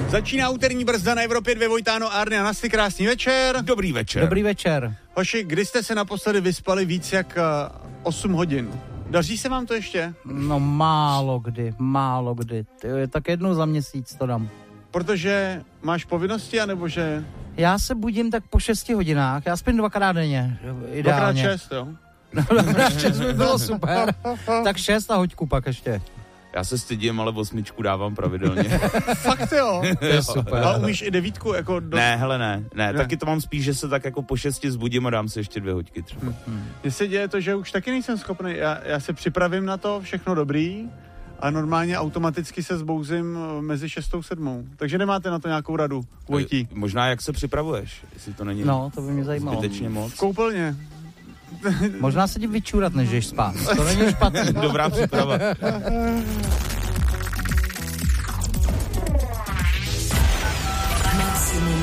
Začíná úterní brzda na Evropě 2, Vojtáno, Arne a Nasty, krásný večer. Dobrý večer. Dobrý večer. Hoši, kdy jste se naposledy vyspali víc jak 8 hodin? Daří se vám to ještě? No málo kdy. Tak jednou za měsíc to dám. Protože máš povinnosti, anebo že... Já se budím tak po 6 hodinách, já spím 2krát denně, ideálně. 2x6, jo? 2x6 by bylo super. Tak 6 a hoďku pak ještě. Já se stydím, ale 8 dávám pravidelně. Fakt jo? To je super. A umíš i 9 jako... Ne, hele ne. Taky to mám spíš, že se tak jako po 6 zbudím a dám si ještě 2 hoďky třeba. Mně se děje to, že už taky nejsem schopný. Já se připravím na to, všechno dobrý a normálně automaticky se zbouzím mezi 6 a 7. Takže nemáte na to nějakou radu, Vojtí? Možná jak se připravuješ, jestli to není No, to by mě zajímalo. zbytečně moc. V koupelně. Možná se ti vyčůrat, než jdeš spát. To není špatný. Dobrá příprava.